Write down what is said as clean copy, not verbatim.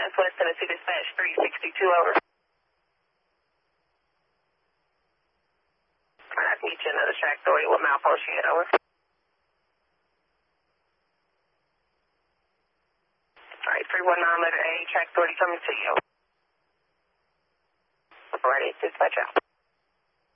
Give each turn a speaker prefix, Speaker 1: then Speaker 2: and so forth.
Speaker 1: Southwest Tennessee Dispatch 362, over. I can get you another track authority. What milepost you at, over? Alright, 319 letter A, track authority coming to you. Ready, dispatch out.